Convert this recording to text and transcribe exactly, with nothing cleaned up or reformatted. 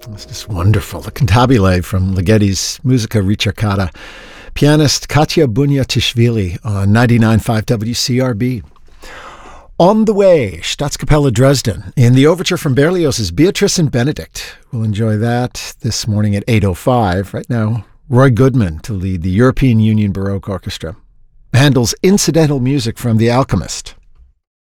It's just wonderful. The Cantabile from Ligeti's Musica Ricercata. Pianist Katya Bunyatishvili on ninety-nine point five W C R B. On the Way, Staatskapelle Dresden, in the overture from Berlioz's Beatrice and Benedict. We'll enjoy that this morning at eight oh five. Right now, Roy Goodman to lead the European Union Baroque Orchestra. Handel's incidental music from The Alchemist.